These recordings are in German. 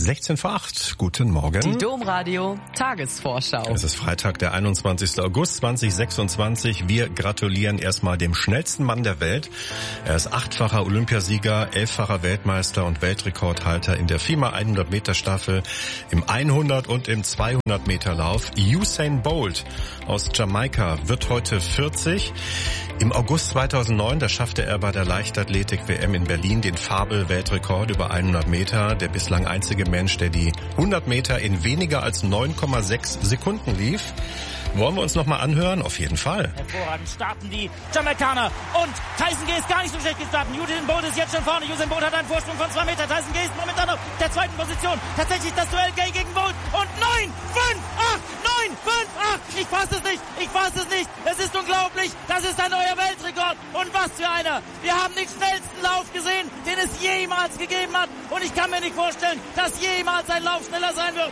16:08. Guten Morgen. Die Domradio Tagesvorschau. Es ist Freitag, der 21. August 2026. Wir gratulieren erstmal dem schnellsten Mann der Welt. Er ist 8-facher Olympiasieger, 11-facher Weltmeister und Weltrekordhalter in der FIMA 100 Meter Staffel, im 100 und im 200 Meter Lauf. Usain Bolt aus Jamaika wird heute 40. Im August 2009, da schaffte er bei der Leichtathletik-WM in Berlin den Fabel-Weltrekord über 100 Meter. Der bislang einzige Mensch, der die 100 Meter in weniger als 9,6 Sekunden lief. Wollen wir uns noch mal anhören? Auf jeden Fall. Hervorragend starten die Jamaikaner und Tyson Gay ist gar nicht so schlecht gestartet. Usain Bolt ist jetzt schon vorne. Usain Bolt hat einen Vorsprung von 2 Meter. Tyson Gay ist momentan auf der zweiten Position. Tatsächlich das Duell Gay gegen Bolt und 9, 5, 8, 9, 5, 8. Ich fasse es nicht. Ich fasse es nicht. Es ist unglaublich. Das ist ein neuer Weltrekord. Und was für einer. Wir haben den schnellsten Lauf gesehen, den es jemals gegeben hat. Und ich kann mir nicht vorstellen, dass jemals ein Lauf schneller sein wird.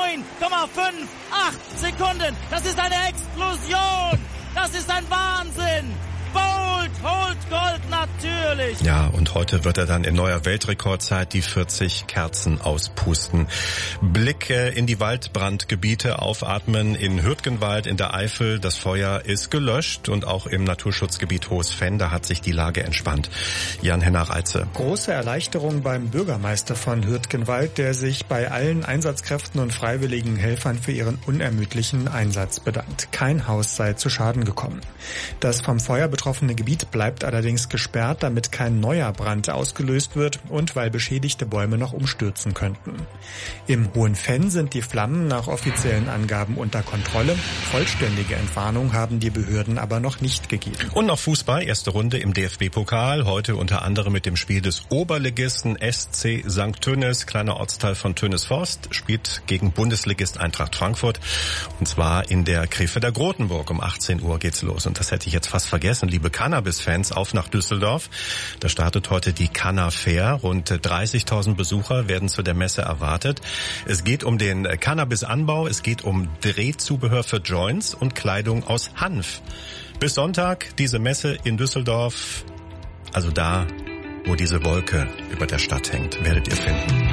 9,58 Sekunden. Das ist eine Explosion. Das ist ein Wahnsinn. Bolt holt Gold natürlich. Ja, und heute wird er dann in neuer Weltrekordzeit die 40 Kerzen auspusten. Blick in die Waldbrandgebiete, aufatmen in Hürtgenwald in der Eifel. Das Feuer ist gelöscht und auch im Naturschutzgebiet Hohes Fenn, da hat sich die Lage entspannt. Jan-Henner Reitze. Große Erleichterung beim Bürgermeister von Hürtgenwald, der sich bei allen Einsatzkräften und freiwilligen Helfern für ihren unermüdlichen Einsatz bedankt. Kein Haus sei zu Schaden gekommen. Das vom Feuer betroffene Gebiet bleibt allerdings gesperrt, damit kein neuer Brand ausgelöst wird und weil beschädigte Bäume noch umstürzen könnten. Im Hohen Fenn sind die Flammen nach offiziellen Angaben unter Kontrolle. Vollständige Entwarnung haben die Behörden aber noch nicht gegeben. Und noch Fußball, erste Runde im DFB-Pokal. Heute unter anderem mit dem Spiel des Oberligisten SC St. Tönnes, kleiner Ortsteil von Tönnesforst, spielt gegen Bundesligist Eintracht Frankfurt. Und zwar in der Krefelder Grotenburg. Um 18 Uhr geht's los. Und das hätte ich jetzt fast vergessen. Liebe Cannabis-Fans, auf nach Düsseldorf. Da startet heute die Canna Fair. Rund 30.000 Besucher werden zu der Messe erwartet. Es geht um den Cannabis-Anbau, es geht um Drehzubehör für Joints und Kleidung aus Hanf. Bis Sonntag diese Messe in Düsseldorf. Also da, wo diese Wolke über der Stadt hängt, werdet ihr finden.